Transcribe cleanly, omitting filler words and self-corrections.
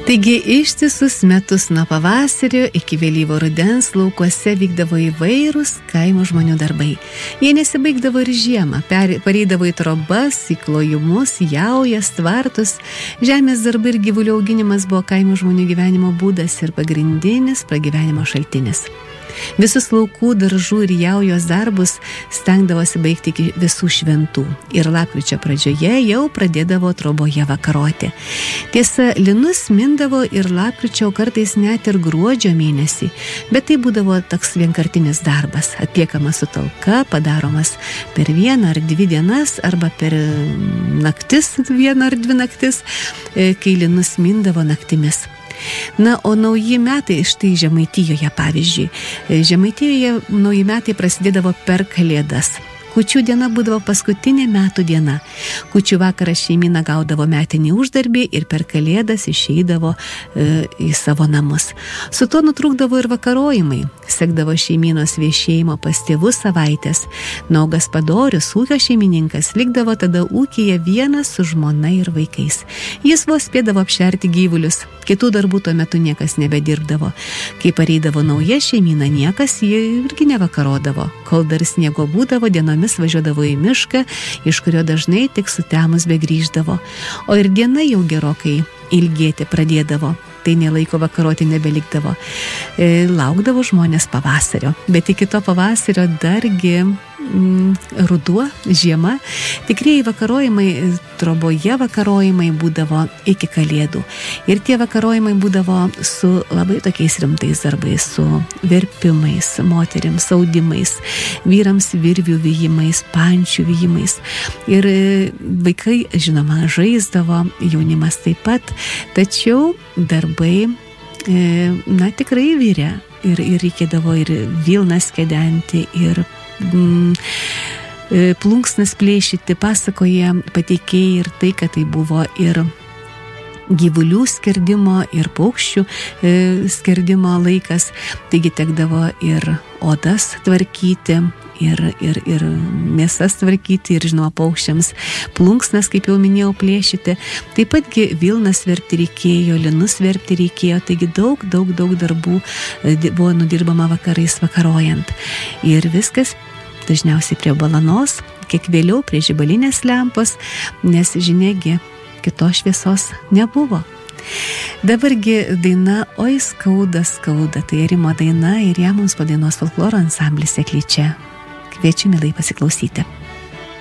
Taigi ištisus metus nuo pavasario iki vėlyvo rudens laukuose vykdavo įvairūs kaimo žmonių darbai. Jie nesibaigdavo ir žiemą, pareidavo į trobas, į klojimus, jaujas, tvartus. Žemės darbai ir gyvulių auginimas buvo kaimo žmonių gyvenimo būdas ir pagrindinis pragyvenimo šaltinis. Visus laukų, daržų ir jaujos darbus stengdavosi baigti iki visų šventų ir lapkričio pradžioje jau pradėdavo troboje vakaroti. Tiesa, linus mindavo ir lapkričio, kartais net ir gruodžio mėnesį, bet tai būdavo toks vienkartinis darbas, atliekamas su talka, padaromas per 1 ar 2 dienas arba per naktis, 1 ar 2 naktis, kai linus mindavo naktimis. Na, o nauji metai, štai Žemaitijoje pavyzdžiui. Žemaitijoje nauji metai prasidėdavo per Kalėdas. Kūčių diena būdavo paskutinė metų diena. Kūčių vakarą šeimyna gaudavo metinį uždarbį ir per Kalėdas išeidavo į savo namus. Su tuo nutrūkdavo ir vakarojimai. Sekdavo šeimynos viešėjimo pas tėvus savaitės. Na, o Gaspadorius, ūkio šeimininkas, likdavo tada ūkyje vienas su žmona ir vaikais. Jis vos spėdavo apšerti gyvulius. Kitų darbų tuo metu niekas nebedirbdavo. Kai pareidavo nauja šeimyna, niekas jį irgi nevakarodavo. Kol dar sniego būdavo, dienomis važiuodavo į mišką, iš kurio dažnai tik sutemus begrįždavo. O ir diena jau gerokai ilgėti pradėdavo. Tai nelaiko vakaroti nebelikdavo. Laukdavo žmonės pavasario. Bet iki to pavasario dargi ruduo, žiema. Tikrieji vakarojimai, troboje vakarojimai būdavo iki Kalėdų. Ir tie vakarojimai būdavo su labai tokiais rimtais darbais, su verpimais, moterims audimais, vyrams virvių vijimais, pančių vijimais. Ir vaikai, žinoma, žaisdavo, jaunimas taip pat, tačiau darbai, tikrai virė. Ir reikėdavo ir vilnas kedenti, ir plunksnas plėšyti. Pasakoje pateikėjai ir tai, kad tai buvo ir gyvulių skerdimo, ir paukščių skerdimo laikas. Taigi tekdavo ir odas tvarkyti, ir mėsas tvarkyti, ir žinoma paukščiams plunksnas, kaip jau minėjau, plėšyti. Taip patgi vilnas verpti reikėjo, linus verpti reikėjo, taigi daug darbų buvo nudirbama vakarais vakarojant. Ir viskas dažniausiai prie balanos, kiek vėliau prie žibalinės lempos, nes žiniagi kitos šviesos nebuvo. Dabargi daina Oi skauda, skauda, tai Rimo daina ir ją mums padainuos folkloro ansamblis Seklyčia. Kviečiu mielai pasiklausyti.